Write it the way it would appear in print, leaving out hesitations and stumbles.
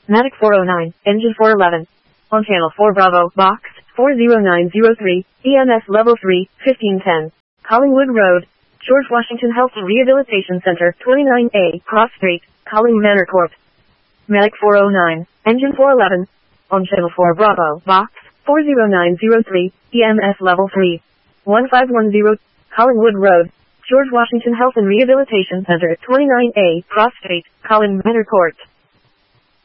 Matic 409, Engine 411. On Channel 4 Bravo, Box 40903, EMS Level 3, 1510. Collingwood Road, George Washington Health and Rehabilitation Center, 29A, Cross Street, Colling Manor Court. Matic 409, Engine 411. On Channel 4 Bravo, Box 40903, EMS Level 3, 1510. Collingwood Road, George Washington Health and Rehabilitation Center, 29A, Cross Street, Colling Manor Court.